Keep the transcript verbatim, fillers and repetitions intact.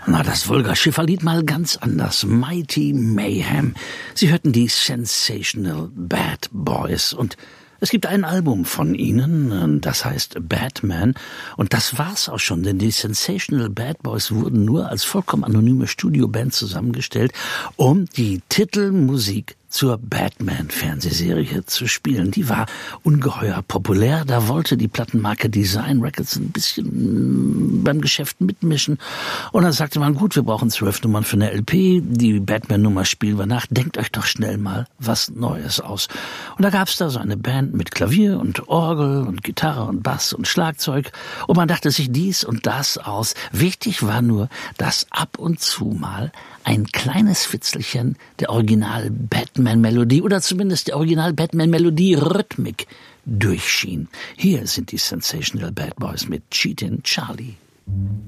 Na, das Wolga-Schiffer-Lied mal ganz anders. Mighty Mayhem. Sie hörten die Sensational Bad Boys und es gibt ein Album von ihnen, das heißt Batman, und das war's auch schon, denn die Sensational Bad Boys wurden nur als vollkommen anonyme Studioband zusammengestellt, um die Titelmusik zur Batman-Fernsehserie zu spielen. Die war ungeheuer populär. Da wollte die Plattenmarke Design Records ein bisschen beim Geschäft mitmischen. Und dann sagte man, gut, wir brauchen zwölf Nummern für eine L P. Die Batman-Nummer spielen wir nach. Denkt euch doch schnell mal was Neues aus. Und da gab's da so eine Band mit Klavier und Orgel und Gitarre und Bass und Schlagzeug. Und man dachte sich dies und das aus. Wichtig war nur, dass ab und zu mal ein kleines Fitzelchen der Original-Batman-Melodie oder zumindest der Original-Batman-Melodie-Rhythmik durchschien. Hier sind die Sensational Bad Boys mit Cheatin' Charlie.